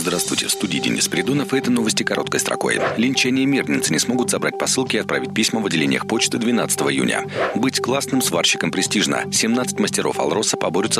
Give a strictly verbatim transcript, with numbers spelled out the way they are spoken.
Здравствуйте, в студии Денис Придунов, и это новости короткой строкой. Линчане и мирнинцы не смогут забрать посылки и отправить письма в отделениях почты двенадцатого июня. Быть классным сварщиком престижно. семнадцать мастеров Алроса поборются